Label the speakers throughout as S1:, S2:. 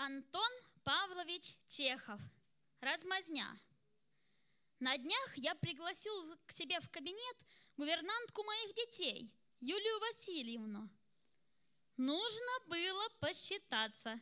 S1: Антон Павлович Чехов. Размазня. На днях я пригласил к себе в кабинет гувернантку моих детей, Юлию Васильевну. Нужно было посчитаться.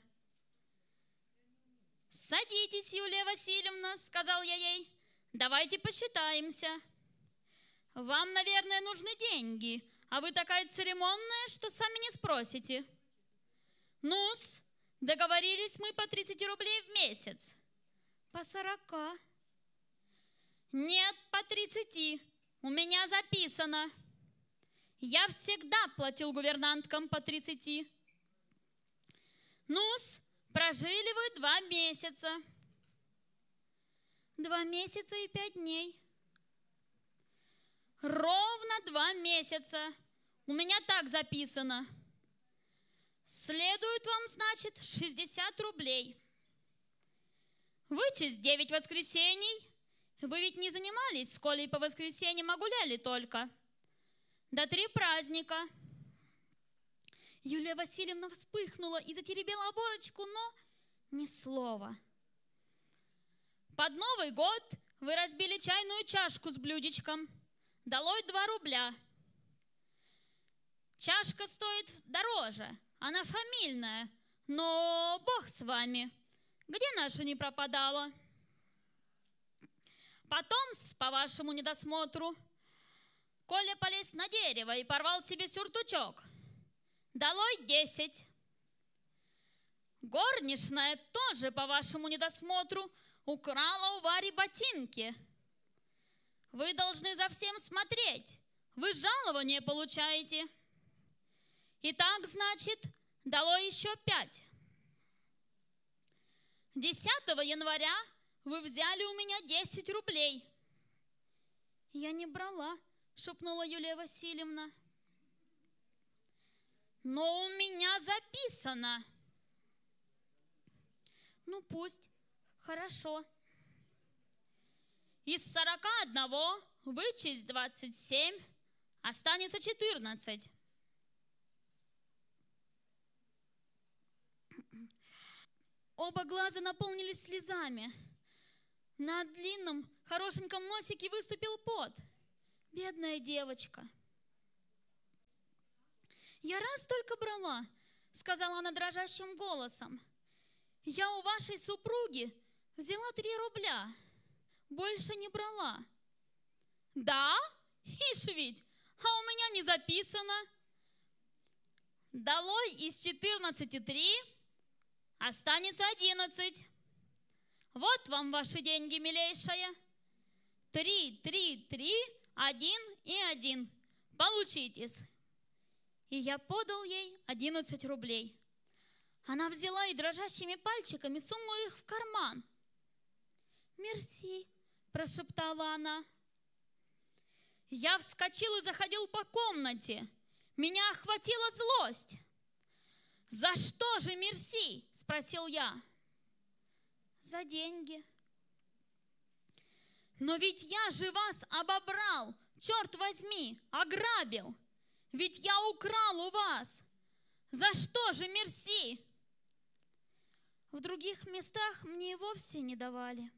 S1: «Садитесь, Юлия Васильевна», — сказал я ей, — «давайте посчитаемся. Вам, наверное, нужны деньги, а вы такая церемонная, что сами не спросите. Ну-с, договорились мы по 30 рублей в месяц». «По 40. «Нет, по 30. У меня записано. Я всегда платил гувернанткам по 30. Ну-с, прожили вы 2 месяца. 2 месяца и 5 дней. Ровно 2 месяца. У меня так записано. Следует вам, значит, 60 рублей. Вычесть 9 воскресений. Вы ведь не занимались в школе по воскресеньям, а гуляли только. До 3 праздника». Юлия Васильевна вспыхнула и затеребила оборочку, но ни слова. «Под Новый год вы разбили чайную чашку с блюдечком. Долой 2 рубля. Чашка стоит дороже, она фамильная, но бог с вами. Где наша не пропадала? Потом, по вашему недосмотру, Коля полез на дерево и порвал себе сюртучок. Долой 10. Горничная тоже, по вашему недосмотру, украла у Вари ботинки. Вы должны за всем смотреть. Вы жалование получаете. Итак, значит, долой еще 5. 10 января вы взяли у меня 10 рублей. «Я не брала», — шепнула Юлия Васильевна. «Но у меня записано». «Ну пусть, хорошо». Из 41 вычесть 27, останется 14. Оба глаза наполнились слезами. На длинном, хорошеньком носике выступил пот. Бедная девочка. «Я раз только брала», — сказала она дрожащим голосом. «Я у вашей супруги взяла 3 рубля. Больше не брала». «Да? Ишь ведь, а у меня не записано». Долой из 14 3, останется 11. Вот вам ваши деньги, милейшая. 3, 3, 3, 1 и 1. Получитесь. И я подал ей 11 рублей. Она взяла и дрожащими пальчиками сунула их в карман. «Мерси», — прошептала она. Я вскочил и заходил по комнате. Меня охватила злость. «За что же мерси?» — спросил я. «За деньги». «Но ведь я же вас обобрал, черт возьми, ограбил. Ведь я украл у вас. За что же мерси?» В других местах мне и вовсе не давали.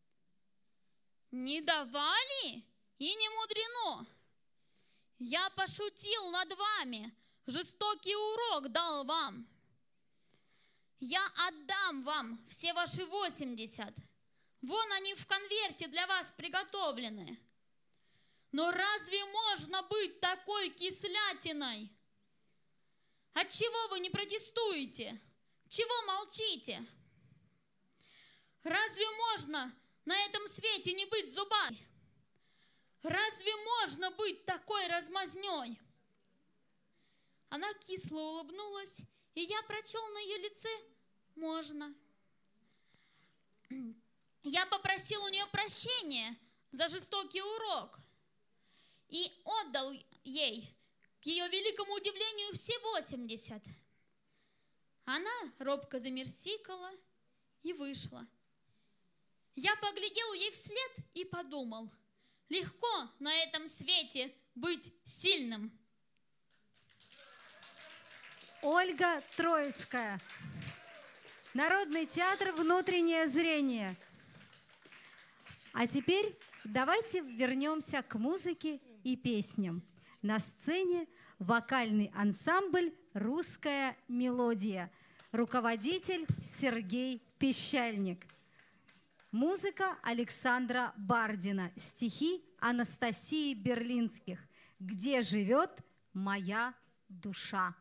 S1: «Не давали? И не мудрено. Я пошутил над вами, жестокий урок дал вам. Я отдам вам все ваши 80. Вон они в конверте для вас приготовлены. Но разве можно быть такой кислятиной? Отчего вы не протестуете? Чего молчите? Разве можно на этом свете не быть зубами? Разве можно быть такой размазнёй?» Она кисло улыбнулась, и я прочел на ее лице «можно». Я попросил у нее прощения за жестокий урок и отдал ей, к ее великому удивлению, все 80. Она робко замерсикала и вышла. Я поглядел ей вслед и подумал: легко на этом свете быть сильным.
S2: Ольга Троицкая. Народный театр «Внутреннее зрение». А теперь давайте вернемся к музыке и песням. На сцене вокальный ансамбль «Русская мелодия». Руководитель Сергей Пещальник. Музыка Александра Бардина. Стихи Анастасии Берлинских. «Где живет моя душа».